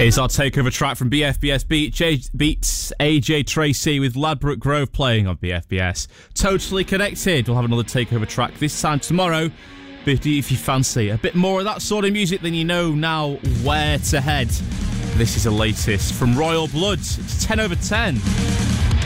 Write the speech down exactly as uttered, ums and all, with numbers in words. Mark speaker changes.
Speaker 1: It's our takeover track from B F B S Beat, J- Beats A J Tracy with Ladbroke Grove playing on B F B S. Totally Connected. We'll have another takeover track this time tomorrow. But if you fancy a bit more of that sort of music, then you know now where to head. This is the latest from Royal Blood. It's ten over ten.